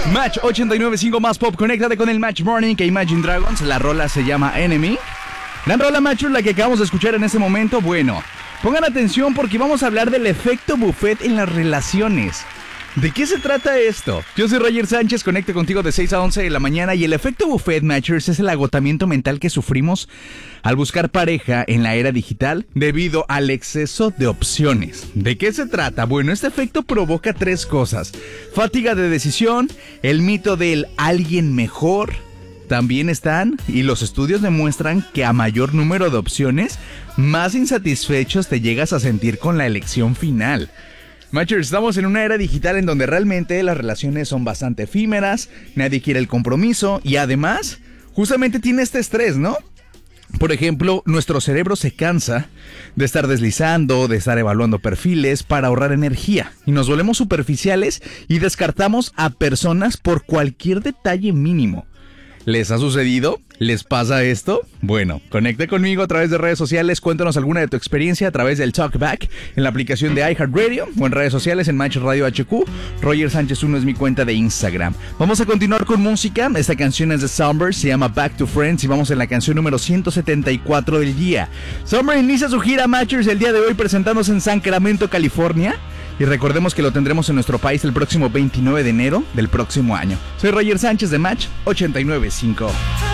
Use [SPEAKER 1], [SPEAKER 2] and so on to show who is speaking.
[SPEAKER 1] Match 89.5 más pop. Conéctate con el Match Morning que Imagine Dragons. La rola se llama Enemy. Gran rola, Matchers, la que acabamos de escuchar en este momento. Bueno, pongan atención porque vamos a hablar del efecto buffet en las relaciones. ¿De qué se trata esto? Yo soy Roger Sánchez, conecto contigo de 6 a 11 de la mañana y el efecto buffet, Matchers, es el agotamiento mental que sufrimos al buscar pareja en la era digital debido al exceso de opciones. ¿De qué se trata? Bueno, este efecto provoca tres cosas: fatiga de decisión, el mito del alguien mejor. También están, y los estudios demuestran que a mayor número de opciones, más insatisfechos te llegas a sentir con la elección final. Matchers, estamos en una era digital en donde realmente las relaciones son bastante efímeras, nadie quiere el compromiso y además, justamente tiene este estrés, ¿no? Por ejemplo, nuestro cerebro se cansa de estar deslizando, de estar evaluando perfiles para ahorrar energía y nos volvemos superficiales y descartamos a personas por cualquier detalle mínimo. ¿Les ha sucedido? ¿Les pasa esto? Bueno, conecte conmigo a través de redes sociales, cuéntanos alguna de tu experiencia a través del Talkback en la aplicación de iHeartRadio o en redes sociales en Match Radio HQ. Roger Sánchez 1 es mi cuenta de Instagram. Vamos a continuar con música. Esta canción es de Summer, se llama Back to Friends y vamos en la canción número 174 del día. Summer inicia su gira, Matchers, el día de hoy presentándose en Sacramento, California. Y recordemos que lo tendremos en nuestro país el próximo 29 de enero del próximo año. Soy Roger Sánchez de Match 89.5.